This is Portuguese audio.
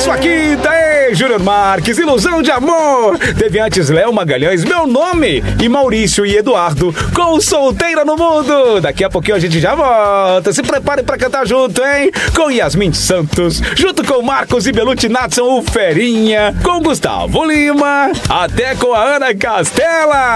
Sua quinta, Júnior Marques, Ilusão de Amor. Teve antes Léo Magalhães, Meu Nome, e Maurício e Eduardo com Solteira no Mundo. Daqui a pouquinho a gente já volta. Se prepare pra cantar junto, hein? Com Yasmin Santos, junto com Marcos e Belucci Natson, o Ferinha, com Gustavo Lima, até com a Ana Castela.